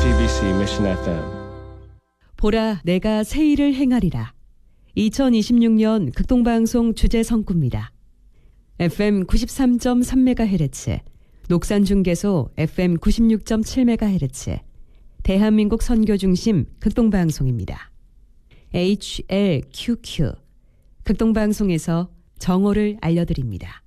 JTBC Mission FM. 보라, 내가 새 일을 행하리라. 2026년 극동방송 주제 성구입니다. FM 93.3MHz, 녹산중계소 FM 96.7MHz, 대한민국 선교중심 극동방송입니다. HLQQ, 극동방송에서 정오를 알려드립니다.